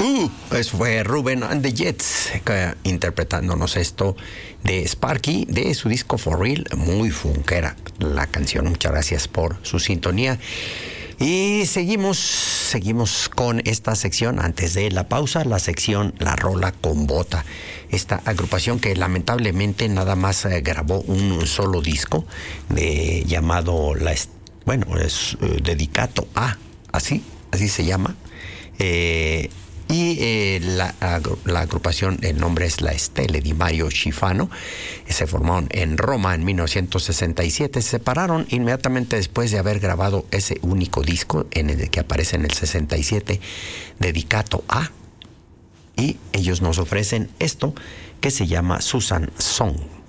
Eso fue Rubén and the Jets interpretándonos esto de Sparky de su disco For Real. Muy funkera la canción. Muchas gracias por su sintonía. Y seguimos con esta sección antes de la pausa, la sección La Rola con Bota. Esta agrupación que lamentablemente nada más grabó un solo disco llamado Dedicato A, así se llama. La agrupación, el nombre es La Stelle di Mario Schifano. Se formaron en Roma en 1967. Se separaron inmediatamente después de haber grabado ese único disco en el que aparece en el 67, Dedicato A. Y ellos nos ofrecen esto que se llama Susan Song.